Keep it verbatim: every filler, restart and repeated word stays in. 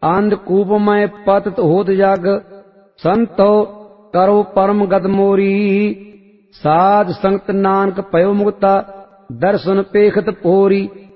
अंधकूप में पतित होत जग, संतो करो परम गत मोरी। साध संगत नानक पयो मुक्ता, दर्शन पेखत पोरी।